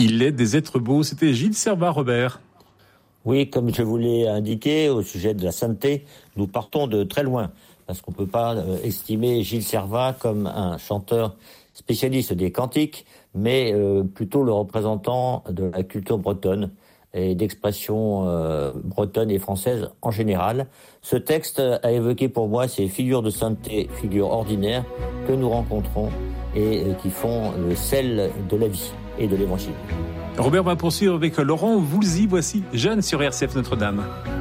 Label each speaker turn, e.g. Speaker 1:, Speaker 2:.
Speaker 1: Il est des êtres beaux. C'était Gilles Servat, Robert.
Speaker 2: Oui, comme je vous l'ai indiqué au sujet de la sainteté, nous partons de très loin, parce qu'on ne peut pas estimer Gilles Servat comme un chanteur spécialiste des cantiques, mais plutôt le représentant de la culture bretonne et d'expression bretonne et française en général. Ce texte a évoqué pour moi ces figures de sainteté, figures ordinaires que nous rencontrons et qui font le sel de la vie et de l'évangile.
Speaker 1: Robert va poursuivre avec Laurent Voulzy. Voici Jeune sur RCF Notre-Dame.